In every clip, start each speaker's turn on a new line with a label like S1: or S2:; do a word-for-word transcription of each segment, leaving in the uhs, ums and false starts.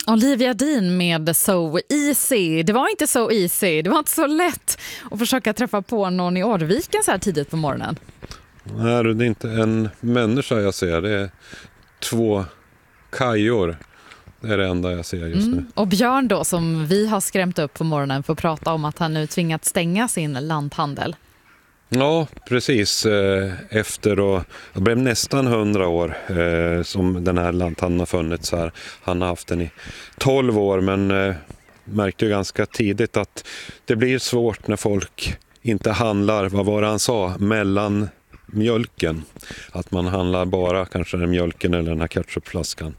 S1: Olivia Dean med So Easy. Det var inte so easy, det var inte så lätt att försöka träffa på någon i Orrviken så här tidigt på morgonen.
S2: Nej, det är inte en människa jag ser, det är två kajor. Det är det enda jag ser just mm. nu.
S1: Och Björn då, som vi har skrämt upp på morgonen för att prata om att han nu tvingat stänga sin lanthandel.
S2: Ja, precis. Efter och det blev nästan hundra år eh, som den här lanthandeln har funnits här. Han har haft den i tolv år, men eh, märkte ju ganska tidigt att det blir svårt när folk inte handlar, vad var det han sa, mellan mjölken. Att man handlar bara kanske den mjölken eller den här ketchupflaskan.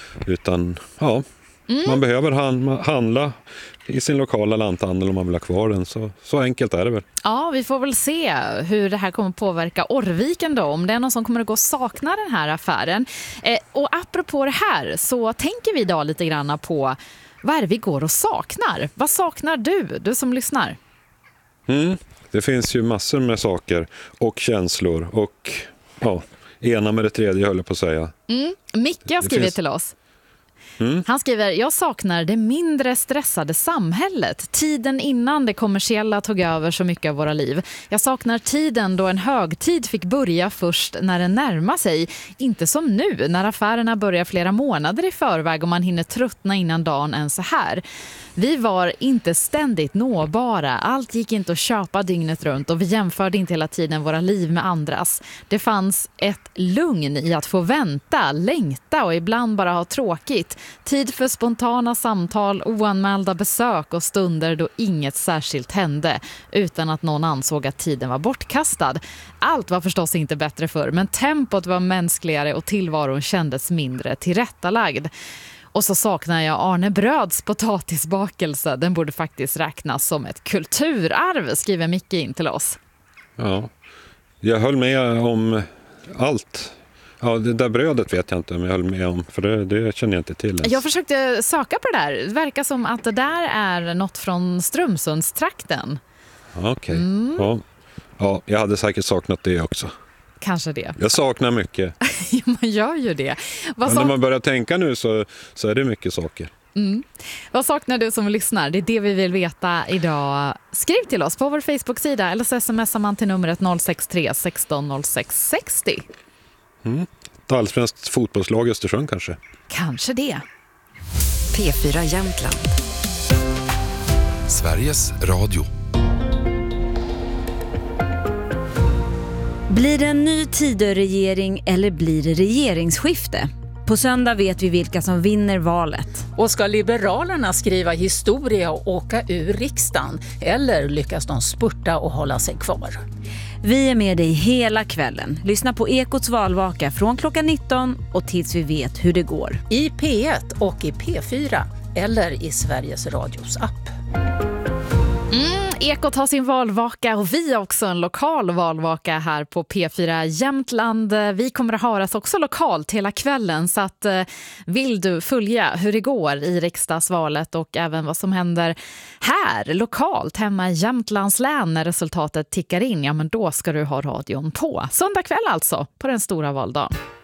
S2: Utan ja, mm. man behöver handla i sin lokala lanthandel om man vill ha kvar den. Så, så enkelt är det väl.
S1: Ja, vi får väl se hur det här kommer påverka Orrviken då. Om det är någon som kommer att gå och sakna den här affären. Eh, och apropå det här så tänker vi idag lite grann på vad är det vi går och saknar? Vad saknar du, du som lyssnar?
S2: Mm, det finns ju massor med saker och känslor och ja, ena med det tredje höll jag på att säga.
S1: Mm. Micke har skrivit finns... till oss. Mm. Han skriver, jag saknar det mindre stressade samhället. Tiden innan det kommersiella tog över så mycket av våra liv. Jag saknar tiden då en högtid fick börja först när den närmar sig. Inte som nu, när affärerna börjar flera månader i förväg och man hinner tröttna innan dagen än så här. Vi var inte ständigt nåbara. Allt gick inte att köpa dygnet runt och vi jämförde inte hela tiden våra liv med andras. Det fanns ett lugn i att få vänta, längta och ibland bara ha tråkigt. Tid för spontana samtal, oanmälda besök och stunder då inget särskilt hände utan att någon ansåg att tiden var bortkastad. Allt var förstås inte bättre förr, men tempot var mänskligare och tillvaron kändes mindre tillrättalagd. Och så saknar jag Arne Bröds potatisbakelse. Den borde faktiskt räknas som ett kulturarv, skriver Micke in till oss.
S2: Ja, jag höll med om allt. Ja, det där brödet vet jag inte om jag höll med om, för det, det känner jag inte till ens.
S1: Jag försökte söka på det där. Det verkar som att det där är något från Strömsundstrakten.
S2: Okej, okay.
S1: mm.
S2: ja. ja, jag hade säkert saknat det också.
S1: Kanske det.
S2: Jag saknar mycket.
S1: Ja, man gör ju det. Vad
S2: Men
S1: sak-
S2: när man börjar tänka nu så, så är det mycket saker.
S1: Mm. Vad saknar du som lyssnar? Det är det vi vill veta idag. Skriv till oss på vår Facebook-sida eller så smsar man till numret noll sex tre sexton noll sex sextio.
S2: Mm. Ett allsvenskt fotbollslag i Östersund kanske.
S1: Kanske det.
S3: P fyra Jämtland. Sveriges Radio.
S4: Blir det en ny Tidöregering eller blir det regeringsskifte? På söndag vet vi vilka som vinner valet.
S5: Och ska Liberalerna skriva historia och åka ur riksdagen? Eller lyckas de spurta och hålla sig kvar?
S4: Vi är med dig hela kvällen. Lyssna på Ekots valvaka från klockan nitton och tills vi vet hur det går.
S5: I P ett och i P fyra eller i Sveriges Radios app.
S1: Mm, Ekot har sin valvaka och vi har också en lokal valvaka här på P fyra Jämtland. Vi kommer att höras också lokalt hela kvällen, så att vill du följa hur det går i riksdagsvalet och även vad som händer här lokalt hemma i Jämtlands län när resultatet tickar in, ja men då ska du ha radion på. Söndag kväll alltså, på den stora valdagen.